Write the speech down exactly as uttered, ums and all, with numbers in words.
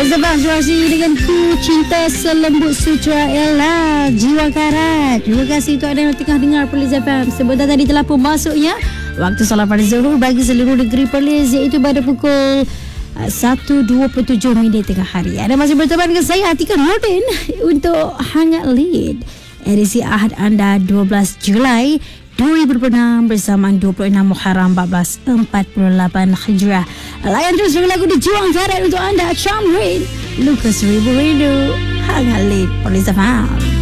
Bersama Suasi dengan Ku Cinta Selembut Sutra Ella Jiwa Karat. Terima kasih untuk anda yang tengah dengar Perlis F M. Sebentar tadi telah pun masuknya waktu solat pada Zuhur bagi seluruh negeri Perlis, iaitu pada pukul satu dua puluh tujuh minit tengah hari. Anda masih berteman dengan saya, Atika Nordin, untuk Hangat Lead edisi Ahad anda dua belas Julai dua ribu dua puluh enam bersamaan dua puluh enam Muharram seribu empat ratus empat puluh lapan Hijrah. Layan terus dengan lagu Dijuang Karat untuk anda, Charm Rain, Lucas Ribu Rindu, Hangat Lead, Perlis F M.